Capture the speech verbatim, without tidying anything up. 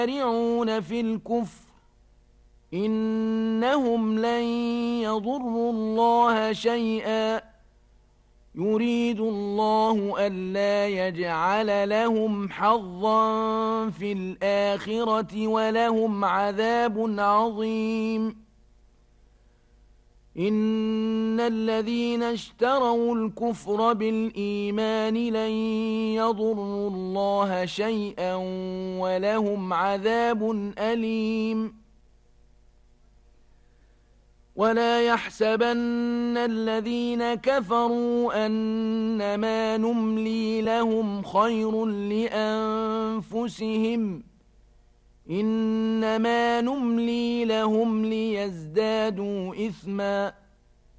يسارعون في الكفر إنهم لن يضروا الله شيئا يريد الله ألا يجعل لهم حظا في الآخرة ولهم عذاب عظيم إن الذين اشتروا الكفر بالإيمان لن يضروا الله شيئا ولهم عذاب أليم ولا يحسبن الذين كفروا أنما نملي لهم خير لأنفسهم إنما نملي لهم ليزدادوا إثما